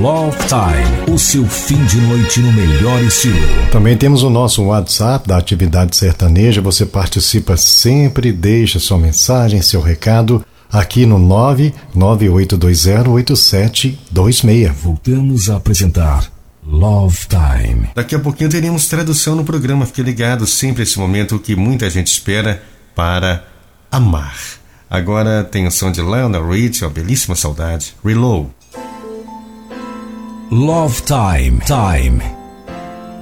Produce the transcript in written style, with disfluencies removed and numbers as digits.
Love Time, o seu fim de noite no melhor estilo. Também temos o nosso WhatsApp da Atividade Sertaneja. Você participa sempre, deixa sua mensagem, seu recado aqui no 998208726. Voltamos a apresentar Love Time. Daqui a pouquinho teremos tradução no programa. Fique ligado, sempre esse momento que muita gente espera para amar. Agora tem o som de Lionel Richie, a belíssima saudade. Reload. Love Time.